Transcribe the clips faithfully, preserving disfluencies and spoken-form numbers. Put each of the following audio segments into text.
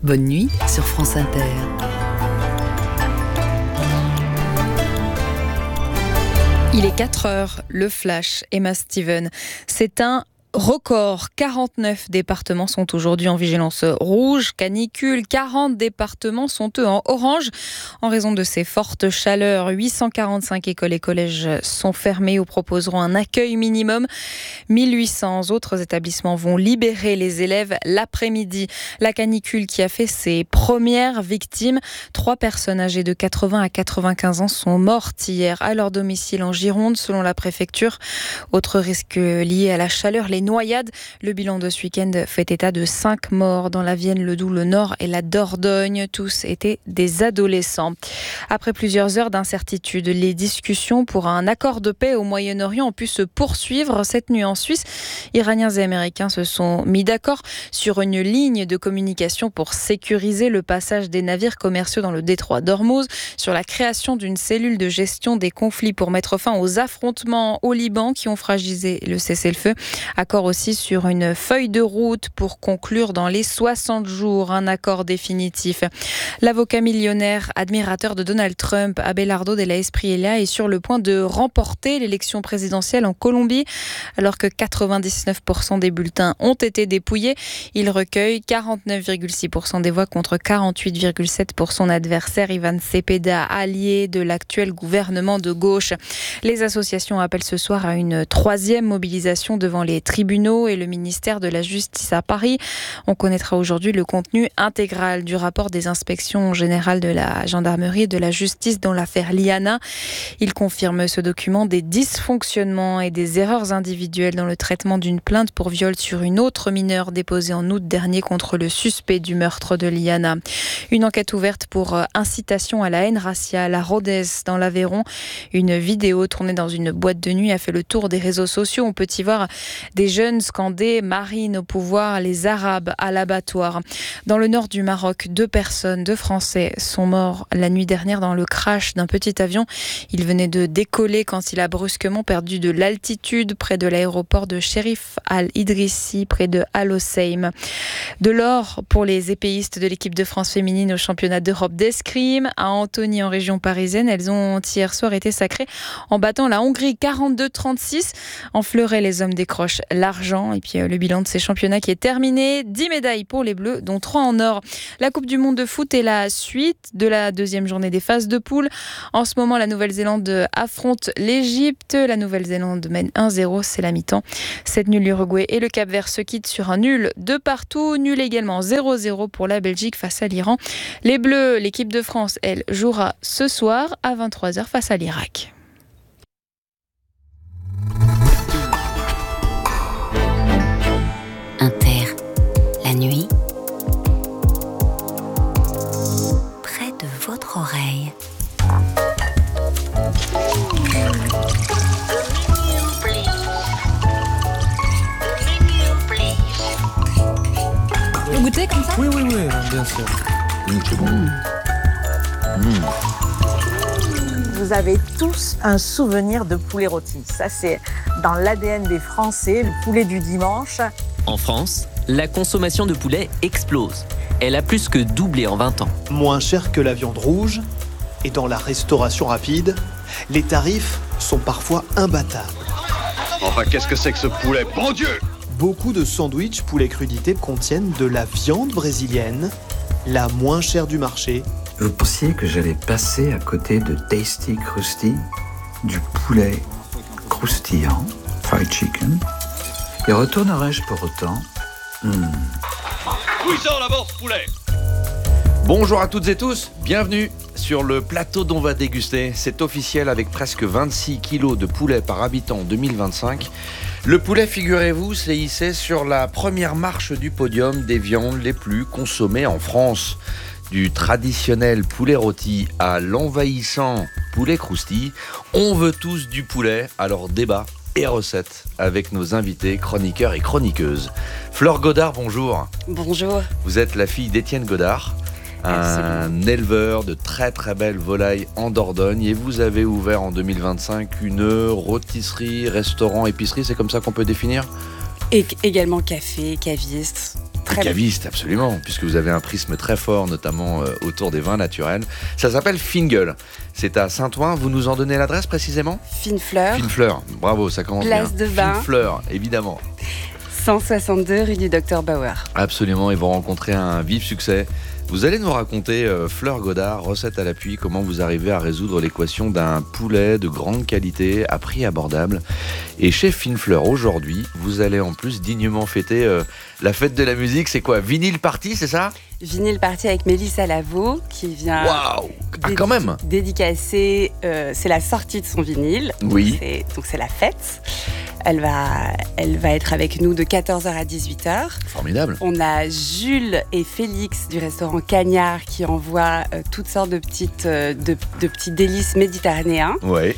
Bonne nuit sur France Inter. Il est quatre heures, le flash, Emma Steven. C'est un record. quarante-neuf départements sont aujourd'hui en vigilance rouge, canicule. quarante départements sont eux en orange. En raison de ces fortes chaleurs, huit cent quarante-cinq écoles et collèges sont fermés ou proposeront un accueil minimum. mille huit cents autres établissements vont libérer les élèves l'après-midi. La canicule qui a fait ses premières victimes. Trois personnes âgées de quatre-vingts à quatre-vingt-quinze ans sont mortes hier à leur domicile en Gironde, selon la préfecture. Autre risque lié à la chaleur, les noyades. Le bilan de ce week-end fait état de cinq morts dans la Vienne, le Doubs, le Nord et la Dordogne. Tous étaient des adolescents. Après plusieurs heures d'incertitude, les discussions pour un accord de paix au Moyen-Orient ont pu se poursuivre cette nuit en Suisse. Iraniens et Américains se sont mis d'accord sur une ligne de communication pour sécuriser le passage des navires commerciaux dans le détroit d'Ormuz, sur la création d'une cellule de gestion des conflits pour mettre fin aux affrontements au Liban qui ont fragilisé le cessez-le-feu. Accord aussi sur une feuille de route pour conclure dans les soixante jours un accord définitif. L'avocat millionnaire admirateur de Donald Trump, Abelardo de la Espriella, est sur le point de remporter l'élection présidentielle en Colombie. Alors que quatre-vingt-dix-neuf pour cent des bulletins ont été dépouillés, il recueille quarante-neuf virgule six pour cent des voix contre quarante-huit virgule sept pour cent son adversaire Ivan Cepeda, allié de l'actuel gouvernement de gauche. Les associations appellent ce soir à une troisième mobilisation devant les tribunaux et le ministère de la Justice à Paris. On connaîtra aujourd'hui le contenu intégral du rapport des inspections générales de la gendarmerie et de la justice dans l'affaire Liana. Il confirme ce document des dysfonctionnements et des erreurs individuelles dans le traitement d'une plainte pour viol sur une autre mineure déposée en août dernier contre le suspect du meurtre de Liana. Une enquête ouverte pour incitation à la haine raciale à Rodez dans l'Aveyron. Une vidéo tournée dans une boîte de nuit a fait le tour des réseaux sociaux. On peut y voir des jeunes scandaient « Marine au pouvoir, les Arabes à l'abattoir ». Dans le nord du Maroc, deux personnes, deux Français, sont morts la nuit dernière dans le crash d'un petit avion. Il venait de décoller quand il a brusquement perdu de l'altitude près de l'aéroport de Cherif Al-Idrissi, près de Al Hosseim. De l'or pour les épéistes de l'équipe de France féminine au championnat d'Europe d'escrime. À Antony, en région parisienne, elles ont hier soir été sacrées en battant la Hongrie quarante-deux trente-six. En fleuret, les hommes décrochent l'argent. Et puis euh, le bilan de ces championnats qui est terminé. dix médailles pour les Bleus, dont trois en or. La Coupe du Monde de foot est la suite de la deuxième journée des phases de poule. En ce moment, la Nouvelle-Zélande affronte l'Égypte. La Nouvelle-Zélande mène un zéro, c'est la mi-temps. Cette nulle, l'Uruguay et le Cap-Vert se quittent sur un nul de partout. Nul également zéro zéro pour la Belgique face à l'Iran. Les Bleus, l'équipe de France, elle, jouera ce soir à vingt-trois heures face à l'Irak. Inter, la nuit, près de votre oreille. Vous goûtez comme ça ? Oui, oui, oui, bien sûr. Mmh, c'est bon. Mmh. Vous avez tous un souvenir de poulet rôti. Ça, c'est dans l'A D N des Français, le poulet du dimanche. En France, la consommation de poulet explose. Elle a plus que doublé en vingt ans. Moins cher que la viande rouge, et dans la restauration rapide, les tarifs sont parfois imbattables. Enfin, qu'est-ce que c'est que ce poulet ? Bon Dieu ! Beaucoup de sandwichs poulet crudité contiennent de la viande brésilienne, la moins chère du marché. Vous pensiez que j'allais passer à côté de Tasty Krusty, du poulet croustillant, fried chicken, et retournerai-je pour autant hmm. Où il sort d'abord ce poulet ? Bonjour à toutes et tous, bienvenue sur le plateau dont on va déguster. C'est officiel, avec presque vingt-six kilos de poulet par habitant en deux mille vingt-cinq. Le poulet, figurez-vous, s'est hissé sur la première marche du podium des viandes les plus consommées en France. Du traditionnel poulet rôti à l'envahissant poulet croustille, on veut tous du poulet, alors débat et recettes avec nos invités, chroniqueurs et chroniqueuses. Flore Godard, bonjour. Bonjour. Vous êtes la fille d'Étienne Godard, un Absolument. éleveur de très très belles volailles en Dordogne, et vous avez ouvert en deux mille vingt-cinq une rôtisserie, restaurant, épicerie, c'est comme ça qu'on peut définir ? Et également café, caviste. Très caviste, absolument, puisque vous avez un prisme très fort, notamment euh, autour des vins naturels. Ça s'appelle Fingal. C'est à Saint-Ouen. Vous nous en donnez l'adresse précisément ? Fine Fleur. Fine Fleur, bravo, ça commence Place bien. de Vin. Fine Fleur, évidemment. cent soixante-deux rue du Docteur Bauer. Absolument, ils vont rencontrer un vif succès. Vous allez nous raconter, euh, Fleur Godard, recette à l'appui, comment vous arrivez à résoudre l'équation d'un poulet de grande qualité à prix abordable. Et chez Fine Fleur, aujourd'hui, vous allez en plus dignement fêter euh, la fête de la musique. C'est quoi ? Vinyle Party, c'est ça ? Vinyle Party avec Mélissa Lavo qui vient Waouh ! Ah, quand même ! dédicacer, euh, c'est la sortie de son vinyle. Oui. Donc c'est, donc c'est la fête. Elle va, elle va être avec nous de quatorze heures à dix-huit heures. Formidable. On a Jules et Félix du restaurant Cagnard qui envoient euh, toutes sortes de, petites, euh, de, de petits délices méditerranéens. Ouais.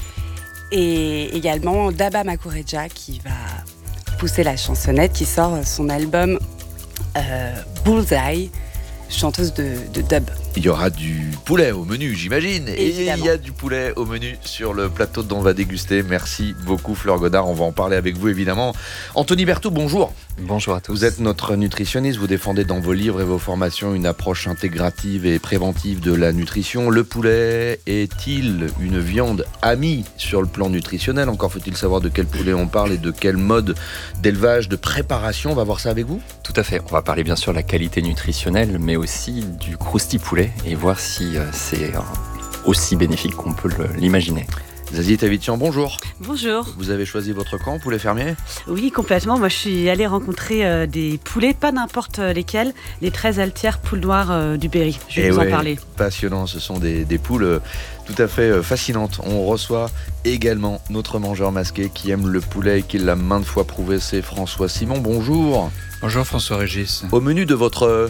Et également Daba Makureja qui va pousser la chansonnette, qui sort son album euh, Bullseye, chanteuse de, de dub. Il y aura du poulet au menu, j'imagine. Évidemment. Et il y a du poulet au menu sur le plateau dont on va déguster. Merci beaucoup Fleur Godard, on va en parler avec vous évidemment. Anthony Berthoud, bonjour. Bonjour à tous. Vous êtes notre nutritionniste, vous défendez dans vos livres et vos formations une approche intégrative et préventive de la nutrition. Le poulet est-il une viande amie sur le plan nutritionnel ? Encore faut-il savoir de quel poulet on parle et de quel mode d'élevage, de préparation. On va voir ça avec vous ? Tout à fait. On va parler bien sûr de la qualité nutritionnelle, mais aussi du crousty poulet et voir si euh, c'est euh, aussi bénéfique qu'on peut le, l'imaginer. Zazie Tavitian, bonjour. Bonjour. Vous avez choisi votre camp, poulet fermier ? Oui, complètement. Moi, je suis allée rencontrer euh, des poulets, pas n'importe lesquels, les treize altières poules noires euh, du Berry. Je vais Et vous ouais, en parler. Passionnant, ce sont des, des poules euh, tout à fait euh, fascinantes. On reçoit également notre mangeur masqué qui aime le poulet et qui l'a maintes fois prouvé, c'est François Simon. Bonjour. Bonjour François-Régis. Au menu de votre... euh,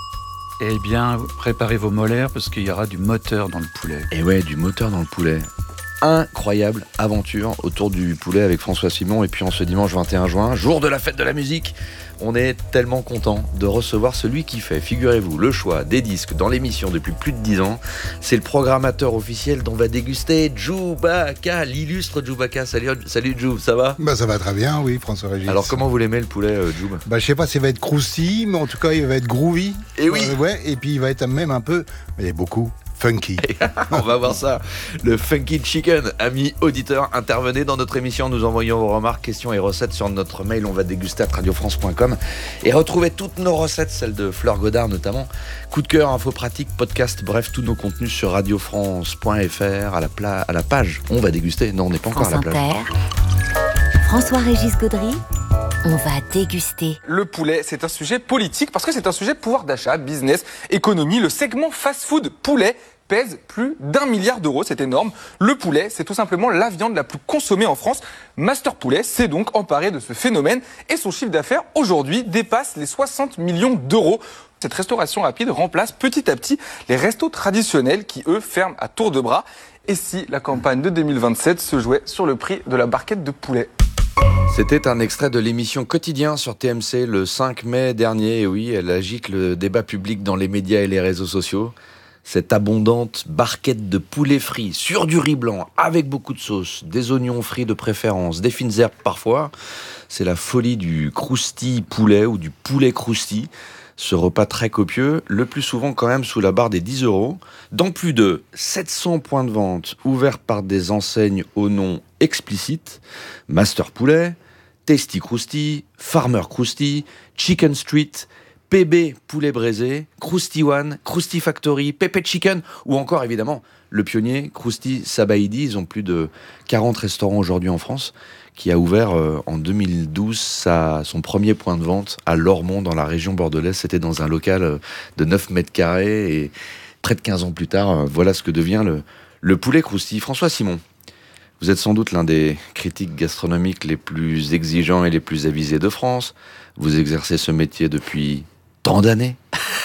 Eh bien, préparez vos molaires parce qu'il y aura du moteur dans le poulet. Et ouais, du moteur dans le poulet. Incroyable aventure autour du poulet avec François Simon. Et puis en ce dimanche vingt et un juin, jour de la fête de la musique, on est tellement content de recevoir celui qui fait, figurez-vous, le choix des disques dans l'émission depuis plus de dix ans. C'est le programmateur officiel dont va déguster Djoubaka, l'illustre Djoubaka. Salut, salut Djoub, ça va ? Bah ça va très bien, oui, François-Régis. Alors comment vous l'aimez le poulet, euh, Djoub ? Bah je sais pas s'il va être croustillant, mais en tout cas il va être groovy. Et oui. Euh, ouais, et puis il va être même un peu, mais beaucoup, funky. On va voir ça. Le Funky Chicken, amis auditeurs, intervenez dans notre émission, nous envoyons vos remarques, questions et recettes sur notre mail, on va déguster à radio france point com et retrouver toutes nos recettes, celles de Fleur Godard notamment. Coup de cœur, info pratique, podcast, bref, tous nos contenus sur radio france point f r à la, pla- à la page. On va déguster. Non, on n'est pas encore France à la plage. Inter, François-Régis Gaudry, on va déguster. Le poulet, c'est un sujet politique parce que c'est un sujet pouvoir d'achat, business, économie. Le segment fast-food poulet pèse plus d'un milliard d'euros, c'est énorme. Le poulet, c'est tout simplement la viande la plus consommée en France. Master Poulet s'est donc emparé de ce phénomène et son chiffre d'affaires aujourd'hui dépasse les soixante millions d'euros. Cette restauration rapide remplace petit à petit les restos traditionnels qui, eux, ferment à tour de bras. Et si la campagne de deux mille vingt-sept se jouait sur le prix de la barquette de poulet ? C'était un extrait de l'émission Quotidien sur T M C le cinq mai dernier. Et oui, elle agite le débat public dans les médias et les réseaux sociaux. Cette abondante barquette de poulet frit sur du riz blanc avec beaucoup de sauce, des oignons frits de préférence, des fines herbes parfois. C'est la folie du crousty poulet ou du poulet crousty. Ce repas très copieux, le plus souvent quand même sous la barre des dix euros, dans plus de sept cents points de vente ouverts par des enseignes au nom explicite: Master Poulet, Tasty Crousty, Farmer Crousty, Chicken Street, P B Poulet Braisé, Crousty One, Crousty Factory, Pepe Chicken, ou encore évidemment le pionnier Crousty Sabaïdi. Ils ont plus de quarante restaurants aujourd'hui en France, qui a ouvert euh, en deux mille douze sa, son premier point de vente à Lormont dans la région bordelaise. C'était dans un local euh, de neuf mètres carrés et près de quinze ans plus tard, euh, voilà ce que devient le, le poulet crousty. François Simon, vous êtes sans doute l'un des critiques gastronomiques les plus exigeants et les plus avisés de France. Vous exercez ce métier depuis tant d'années.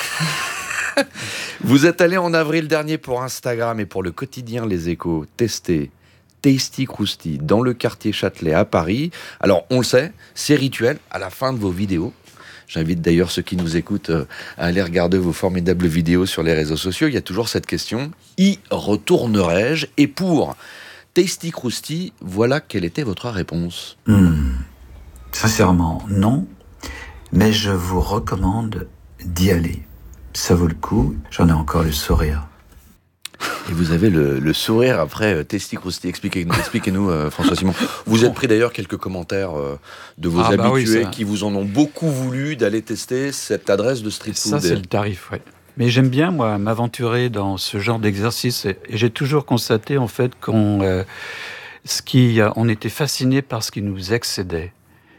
Vous êtes allé en avril dernier pour Instagram et pour le quotidien Les Échos tester Tasty Crousty dans le quartier Châtelet à Paris. Alors on le sait, c'est rituel à la fin de vos vidéos. J'invite d'ailleurs ceux qui nous écoutent à aller regarder vos formidables vidéos sur les réseaux sociaux. Il y a toujours cette question: y retournerai-je ? Et pour Tasty Crousty, voilà quelle était votre réponse. Mmh. Sincèrement, non. mais je vous recommande d'y aller. Ça vaut le coup, j'en ai encore le sourire. Et vous avez le, le sourire après euh, Tasty Krusty. Expliquez-nous, expliquez-nous euh, François Simon. Vous êtes pris d'ailleurs quelques commentaires euh, de vos ah, habitués bah oui, qui vous en ont beaucoup voulu d'aller tester cette adresse de street food. Ça, c'est le tarif, oui. Mais j'aime bien, moi, m'aventurer dans ce genre d'exercice. Et j'ai toujours constaté, en fait, qu'on euh, ce qui, euh, on était fasciné par ce qui nous excédait.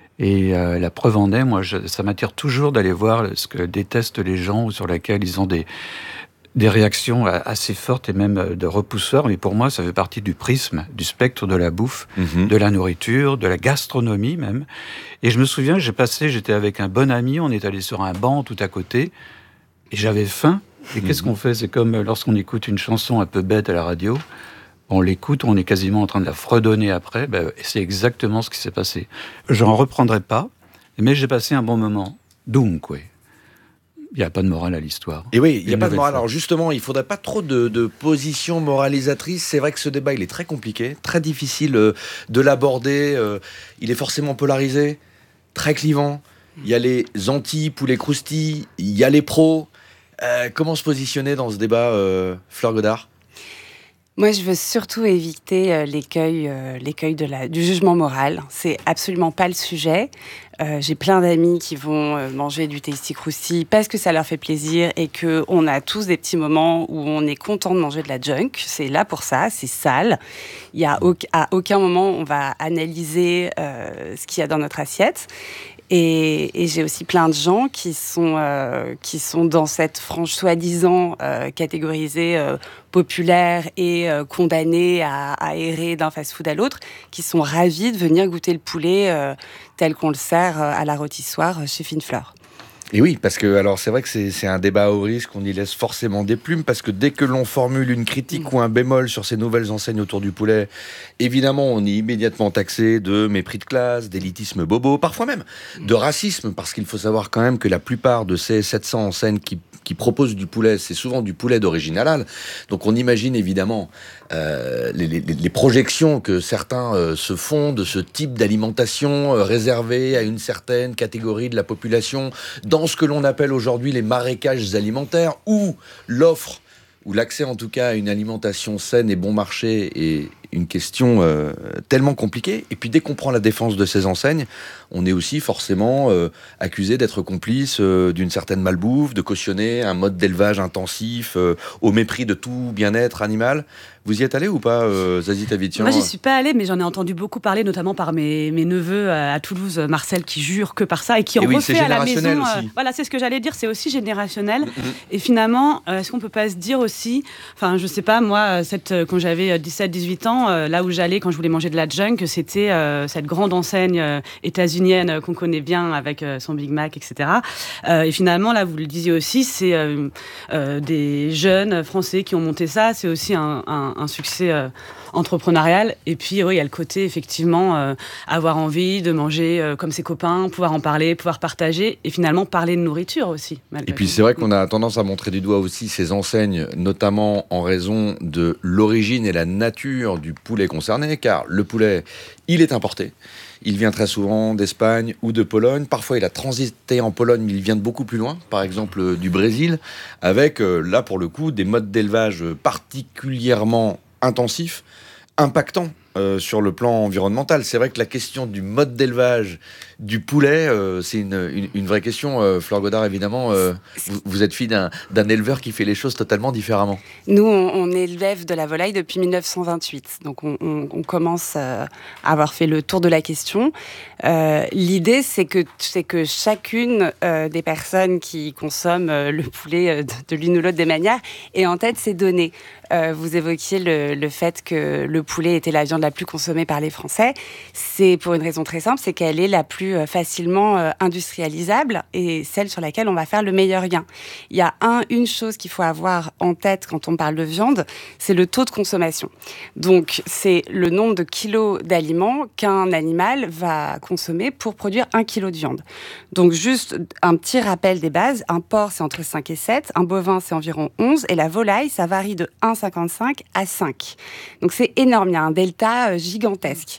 Et euh, la preuve en est, moi, je, ça m'attire toujours d'aller voir ce que détestent les gens ou sur laquelle ils ont des, des réactions assez fortes et même de repousseurs. Mais pour moi, ça fait partie du prisme, du spectre de la bouffe, mmh. de la nourriture, de la gastronomie même. Et je me souviens, j'ai passé, j'étais avec un bon ami, on est allé sur un banc tout à côté, et j'avais faim. Et mmh. qu'est-ce qu'on fait ? C'est comme lorsqu'on écoute une chanson un peu bête à la radio. On l'écoute, on est quasiment en train de la fredonner après. Ben, c'est exactement ce qui s'est passé. Je n'en reprendrai pas, mais j'ai passé un bon moment. Donc, oui. Il n'y a pas de morale à l'histoire. Et oui, il n'y a pas de morale. Alors justement, il ne faudrait pas trop de, de positions moralisatrices. C'est vrai que ce débat, il est très compliqué, très difficile euh, de l'aborder. Euh, il est forcément polarisé, très clivant. Il y a les anti-poulet croustille, il y a les pros. Euh, comment se positionner dans ce débat, euh, Fleur Godard ? Moi, je veux surtout éviter euh, l'écueil, euh, l'écueil de la, du jugement moral. C'est absolument pas le sujet. Euh, j'ai plein d'amis qui vont euh, manger du Tasty Krusty parce que ça leur fait plaisir et qu'on a tous des petits moments où on est content de manger de la junk. C'est là pour ça, c'est sale. Il y a au, à aucun moment on va analyser euh, ce qu'il y a dans notre assiette. Et, et j'ai aussi plein de gens qui sont, euh, qui sont dans cette frange soi-disant euh, catégorisée euh, populaire et euh, condamnée à, à errer d'un fast-food à l'autre, qui sont ravis de venir goûter le poulet euh, tel qu'on le sert euh, à la rôtissoire chez Fine Fleur. Et oui, parce que alors c'est vrai que c'est, c'est un débat à haut risque, on y laisse forcément des plumes, parce que dès que l'on formule une critique mmh. ou un bémol sur ces nouvelles enseignes autour du poulet, évidemment on est immédiatement taxé de mépris de classe, d'élitisme bobo, parfois même de racisme, parce qu'il faut savoir quand même que la plupart de ces sept cents enseignes qui, qui proposent du poulet, c'est souvent du poulet d'origine halal. Donc on imagine évidemment euh, les, les, les projections que certains euh, se font de ce type d'alimentation euh, réservée à une certaine catégorie de la population, dans ce que l'on appelle aujourd'hui les marécages alimentaires, où l'offre, ou l'accès en tout cas à une alimentation saine et bon marché est une question euh, tellement compliquée. Et puis dès qu'on prend la défense de ces enseignes, on est aussi forcément euh, accusé d'être complice euh, d'une certaine malbouffe, de cautionner un mode d'élevage intensif euh, au mépris de tout bien-être animal. Vous y êtes allé ou pas, euh, Zazie Tavitian ? Moi, j'y suis pas allée, mais j'en ai entendu beaucoup parler, notamment par mes, mes neveux à Toulouse, Marcel, qui jurent que par ça et qui en et oui, refait à la maison. Euh, voilà, c'est ce que j'allais dire, c'est aussi générationnel. Mm-hmm. Et finalement, euh, est-ce qu'on peut pas se dire aussi, enfin, je sais pas, moi, cette, quand j'avais dix-sept dix-huit ans, euh, là où j'allais quand je voulais manger de la junk, c'était euh, cette grande enseigne euh, états-unienne euh, qu'on connaît bien avec euh, son Big Mac, et cetera. Euh, et finalement, là, vous le disiez aussi, c'est euh, euh, des jeunes Français qui ont monté ça. C'est aussi un, un un succès euh, entrepreneurial. Et puis, oui, il y a le côté, effectivement, euh, avoir envie de manger euh, comme ses copains, pouvoir en parler, pouvoir partager, et finalement parler de nourriture aussi. Et puis, tout. C'est vrai qu'on a tendance à montrer du doigt aussi ces enseignes, notamment en raison de l'origine et la nature du poulet concerné, car le poulet, il est importé. Il vient très souvent d'Espagne ou de Pologne. Parfois, il a transité en Pologne, mais il vient de beaucoup plus loin, par exemple du Brésil, avec, euh, là, pour le coup, des modes d'élevage particulièrement intensifs, impactants euh, sur le plan environnemental. C'est vrai que la question du mode d'élevage du poulet, euh, c'est une, une, une vraie question. Euh, Fleur Godard, évidemment, euh, vous, vous êtes fille d'un, d'un éleveur qui fait les choses totalement différemment. Nous, on, on élève de la volaille depuis dix-neuf cent vingt-huit. Donc, on, on, on commence euh, à avoir fait le tour de la question. Euh, l'idée, c'est que, c'est que chacune euh, des personnes qui consomment euh, le poulet de, de l'une ou l'autre des manières ait en tête ces données. Euh, vous évoquiez le, le fait que le poulet était la viande la plus consommée par les Français. C'est pour une raison très simple, c'est qu'elle est la plus facilement euh, industrialisable et celle sur laquelle on va faire le meilleur gain. Il y a un, une chose qu'il faut avoir en tête quand on parle de viande, c'est le taux de consommation. Donc, c'est le nombre de kilos d'aliments qu'un animal va consommer pour produire un kilo de viande. Donc, juste un petit rappel des bases. Un porc, c'est entre cinq et sept. Un bovin, c'est environ onze. Et la volaille, ça varie de un virgule cinquante-cinq à cinq. Donc, c'est énorme. Il y a un delta euh, gigantesque.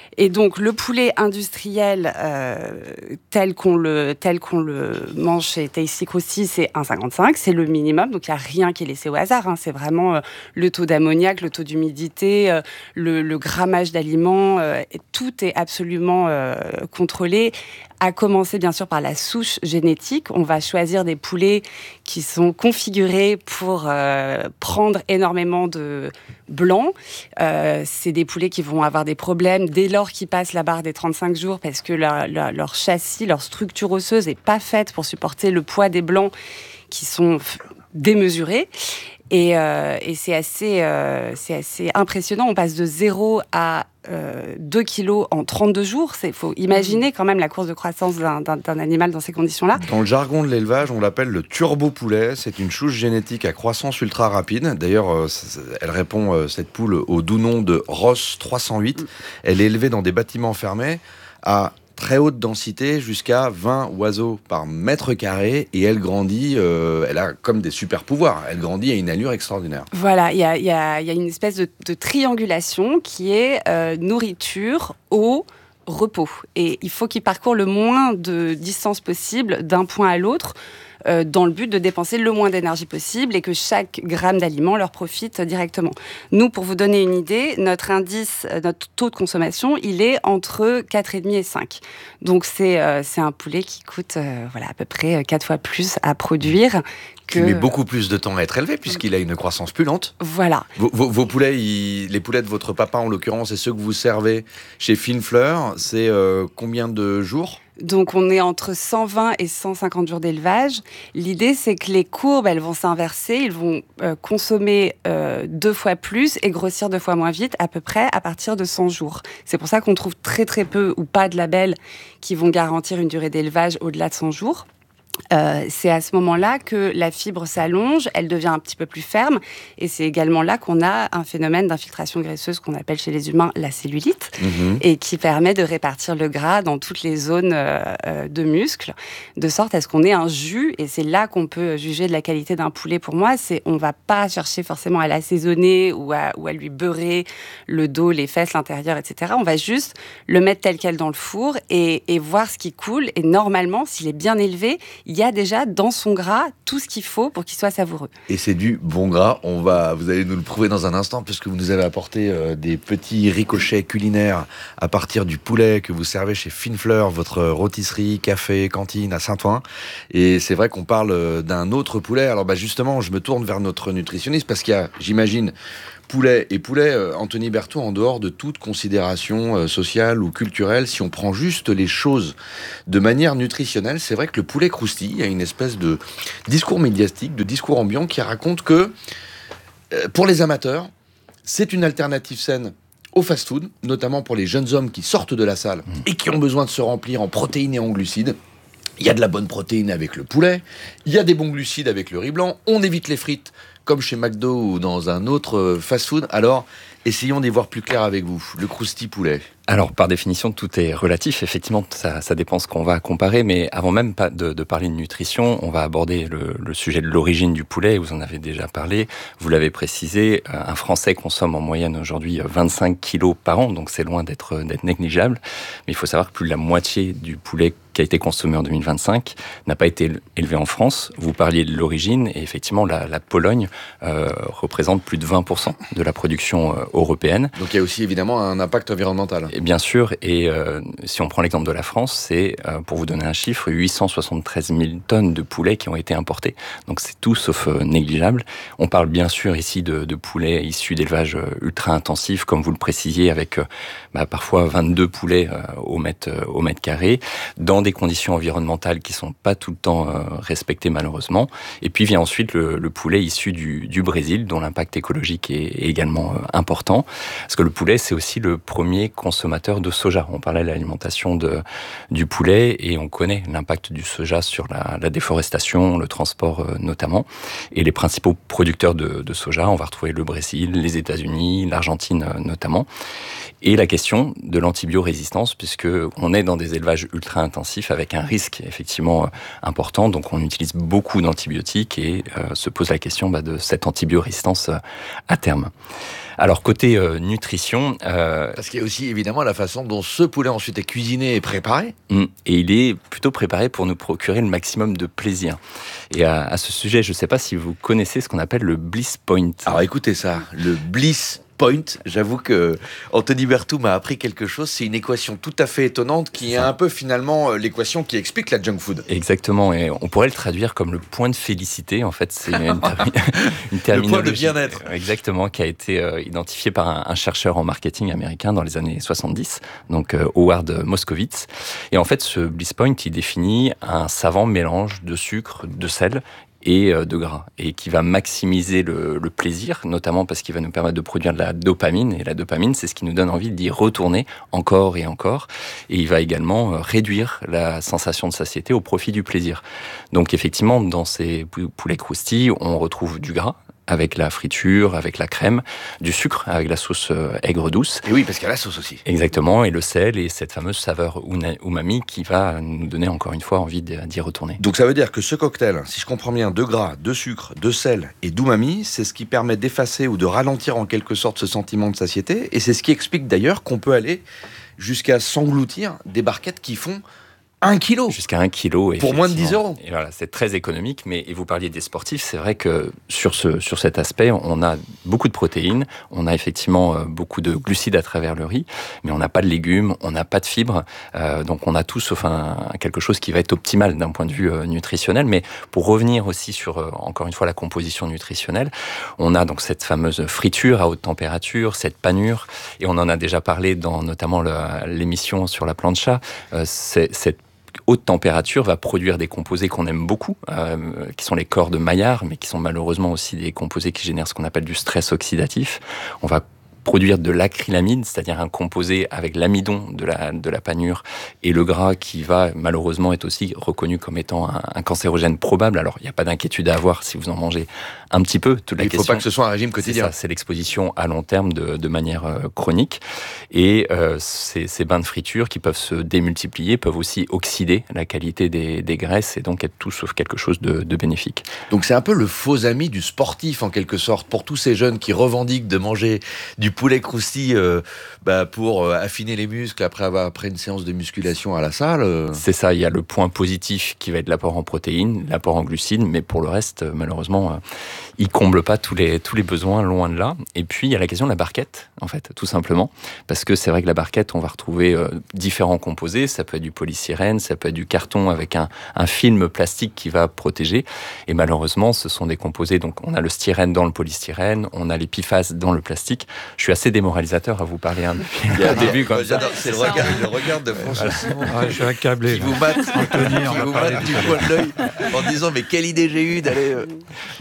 Et donc le poulet industriel euh, tel qu'on le tel qu'on le mange chez Tasty Krusty, c'est un virgule cinquante-cinq, c'est le minimum. Donc il y a rien qui est laissé au hasard. Hein. C'est vraiment euh, le taux d'ammoniac, le taux d'humidité, euh, le, le grammage d'aliments. Euh, tout est absolument euh, contrôlé. À commencer bien sûr par la souche génétique. On va choisir des poulets qui sont configurés pour euh, prendre énormément de blanc. Euh, c'est des poulets qui vont avoir des problèmes dès lors qu'ils passent la barre des trente-cinq jours parce que leur, leur, leur châssis, leur structure osseuse n'est pas faite pour supporter le poids des blancs qui sont démesurés. Et, euh, et c'est assez, euh, c'est assez impressionnant. On passe de zéro à euh, deux kilos en trente-deux jours. Il faut imaginer quand même la course de croissance d'un, d'un, d'un animal dans ces conditions-là. Dans le jargon de l'élevage, on l'appelle le turbo-poulet. C'est une souche génétique à croissance ultra rapide. D'ailleurs, euh, elle répond, euh, cette poule, au doux nom de Ross trois cent huit. Elle est élevée dans des bâtiments fermés à très haute densité, jusqu'à vingt oiseaux par mètre carré, et elle grandit, euh, elle a comme des super pouvoirs, elle grandit à une allure extraordinaire. Voilà, il y a, y a, y a une espèce de, de triangulation qui est euh, nourriture, eau, repos. Et il faut qu'il parcourt le moins de distance possible d'un point à l'autre, Euh, dans le but de dépenser le moins d'énergie possible et que chaque gramme d'aliment leur profite directement. Nous, pour vous donner une idée, notre indice, notre taux de consommation, il est entre quatre virgule cinq et cinq. Donc c'est, euh, c'est un poulet qui coûte euh, voilà, à peu près quatre fois plus à produire. Que... Qui met beaucoup plus de temps à être élevé puisqu'il a une croissance plus lente. Voilà. Vos, vos, vos poulets, ils, les poulets de votre papa en l'occurrence, et ceux que vous servez chez Fine Fleur, c'est euh, combien de jours ? Donc on est entre cent vingt et cent cinquante jours d'élevage. L'idée, c'est que les courbes, elles vont s'inverser, ils vont euh, consommer euh, deux fois plus et grossir deux fois moins vite, à peu près à partir de cent jours. C'est pour ça qu'on trouve très très peu ou pas de labels qui vont garantir une durée d'élevage au-delà de cent jours. Euh, c'est à ce moment-là que la fibre s'allonge, elle devient un petit peu plus ferme, et c'est également là qu'on a un phénomène d'infiltration graisseuse qu'on appelle chez les humains la cellulite, mmh. et qui permet de répartir le gras dans toutes les zones euh, de muscles, de sorte à ce qu'on ait un jus, et c'est là qu'on peut juger de la qualité d'un poulet. Pour moi, c'est, on va pas chercher forcément à l'assaisonner ou à, ou à lui beurrer le dos, les fesses, l'intérieur, et cetera. On va juste le mettre tel quel dans le four et, et voir ce qui coule, et normalement, s'il est bien élevé, il y a déjà dans son gras tout ce qu'il faut pour qu'il soit savoureux. Et c'est du bon gras. On va, vous allez nous le prouver dans un instant, puisque vous nous avez apporté euh, des petits ricochets culinaires à partir du poulet que vous servez chez Fine Fleur, votre rôtisserie, café, cantine à Saint-Ouen. Et c'est vrai qu'on parle d'un autre poulet. Alors bah justement, je me tourne vers notre nutritionniste, parce qu'il y a, j'imagine, poulet et poulet, euh, Anthony Berthaud, en dehors de toute considération euh, sociale ou culturelle, si on prend juste les choses de manière nutritionnelle, c'est vrai que le poulet croustille, il y a une espèce de discours médiatique, de discours ambiant qui raconte que, euh, pour les amateurs, c'est une alternative saine au fast-food, notamment pour les jeunes hommes qui sortent de la salle et qui ont besoin de se remplir en protéines et en glucides. Il y a de la bonne protéine avec le poulet, il y a des bons glucides avec le riz blanc, on évite les frites, comme chez McDo ou dans un autre fast-food. Alors, essayons d'y voir plus clair avec vous. Le croustille poulet. Alors, par définition, tout est relatif. Effectivement, ça, ça dépend ce qu'on va comparer. Mais avant même de, de parler de nutrition, on va aborder le, le sujet de l'origine du poulet. Vous en avez déjà parlé. Vous l'avez précisé. Un Français consomme en moyenne aujourd'hui vingt-cinq kilos par an. Donc, c'est loin d'être, d'être négligeable. Mais il faut savoir que plus de la moitié du poulet qui a été consommé en deux mille vingt-cinq n'a pas été élevé en France. Vous parliez de l'origine. Et effectivement, la, la Pologne euh, représente plus de vingt pour cent de la production euh, européenne. Donc, il y a aussi évidemment un impact environnemental. Et bien sûr, et euh, si on prend l'exemple de la France, c'est, euh, pour vous donner un chiffre, huit cent soixante-treize mille tonnes de poulets qui ont été importés. Donc c'est tout sauf euh, négligeable. On parle bien sûr ici de, de poulets issus d'élevage euh, ultra intensif, comme vous le précisiez, avec euh, bah, parfois vingt-deux poulets euh, au mètre, euh, au mètre carré, dans des conditions environnementales qui sont pas tout le temps euh, respectées malheureusement. Et puis vient ensuite le, le poulet issu du, du Brésil, dont l'impact écologique est, est également euh, important. Parce que le poulet, c'est aussi le premier consommateur de soja. On parlait de l'alimentation de, du poulet et on connaît l'impact du soja sur la, la déforestation, le transport euh, notamment. Et les principaux producteurs de, de soja, on va retrouver le Brésil, les États-Unis, l'Argentine euh, notamment. Et la question de l'antibiorésistance, puisque on est dans des élevages ultra intensifs avec un risque effectivement euh, important. Donc on utilise beaucoup d'antibiotiques et euh, se pose la question bah, de cette antibiorésistance euh, à terme. Alors côté euh, nutrition... Euh, Parce qu'il y a aussi évidemment la façon dont ce poulet ensuite est cuisiné et préparé. Et il est plutôt préparé pour nous procurer le maximum de plaisir. Et à, à ce sujet, je ne sais pas si vous connaissez ce qu'on appelle le Bliss Point. Alors écoutez ça, le Bliss Point, j'avoue que Anthony Berthoud m'a appris quelque chose. C'est une équation tout à fait étonnante qui est un peu finalement l'équation qui explique la junk food. Exactement, et on pourrait le traduire comme le point de félicité. En fait, c'est une, termi- une terminologie. Le point de bien-être. Exactement, qui a été euh, identifié par un, un chercheur en marketing américain dans les années soixante-dix, donc euh, Howard Moskowitz. Et en fait, ce Bliss Point, il définit un savant mélange de sucre, de sel et de gras, et qui va maximiser le, le plaisir, notamment parce qu'il va nous permettre de produire de la dopamine, et la dopamine, c'est ce qui nous donne envie d'y retourner encore et encore, et il va également réduire la sensation de satiété au profit du plaisir. Donc effectivement, dans ces poulets croustilles, on retrouve du gras, avec la friture, avec la crème, du sucre, avec la sauce aigre douce. Et oui, parce qu'il y a la sauce aussi. Exactement, et le sel, et cette fameuse saveur umami qui va nous donner encore une fois envie d'y retourner. Donc ça veut dire que ce cocktail, si je comprends bien, de gras, de sucre, de sel et d'umami, c'est ce qui permet d'effacer ou de ralentir en quelque sorte ce sentiment de satiété, et c'est ce qui explique d'ailleurs qu'on peut aller jusqu'à s'engloutir des barquettes qui font un kilo. Jusqu'à un kilo. Pour moins de dix euros. Et voilà, c'est très économique, mais et vous parliez des sportifs, c'est vrai que sur, ce, sur cet aspect, on a beaucoup de protéines, on a effectivement beaucoup de glucides à travers le riz, mais on n'a pas de légumes, on n'a pas de fibres, euh, donc on a tout sauf un, quelque chose qui va être optimal d'un point de vue euh, nutritionnel. Mais pour revenir aussi sur, euh, encore une fois, la composition nutritionnelle, on a donc cette fameuse friture à haute température, cette panure, et on en a déjà parlé dans notamment le, l'émission sur la plancha, euh, c'est, cette haute température va produire des composés qu'on aime beaucoup, euh, qui sont les corps de Maillard, mais qui sont malheureusement aussi des composés qui génèrent ce qu'on appelle du stress oxydatif. On va produire de l'acrylamide, c'est-à-dire un composé avec l'amidon de la, de la panure et le gras qui va malheureusement être aussi reconnu comme étant un, un cancérogène probable. Alors, il n'y a pas d'inquiétude à avoir si vous en mangez un petit peu. Toute la il ne faut question, pas que ce soit un régime quotidien. C'est ça, c'est l'exposition à long terme de, de manière euh, chronique. Et euh, ces, ces bains de friture qui peuvent se démultiplier peuvent aussi oxyder la qualité des, des graisses et donc être tout sauf quelque chose de, de bénéfique. Donc c'est un peu le faux ami du sportif en quelque sorte, pour tous ces jeunes qui revendiquent de manger du poulet croustille euh, bah, pour euh, affiner les muscles après, avoir, après une séance de musculation à la salle. Euh. C'est ça, il y a le point positif qui va être l'apport en protéines, l'apport en glucides, mais pour le reste, malheureusement, euh, il ne comble pas tous les, tous les besoins, loin de là. Et puis, il y a la question de la barquette, en fait, tout simplement, parce que c'est vrai que la barquette, on va retrouver euh, différents composés, ça peut être du polystyrène, ça peut être du carton avec un, un film plastique qui va protéger, et malheureusement, ce sont des composés, donc on a le styrène dans le polystyrène, on a l'épiphase dans le plastique. Je suis assez démoralisateur à vous parler hein, depuis le début comme ça. C'est le regard, le regard de François Simon ah, je suis accablé, qui là. vous mate, Anthony, qui vous mate du coin de l'œil en disant mais quelle idée j'ai eue d'aller...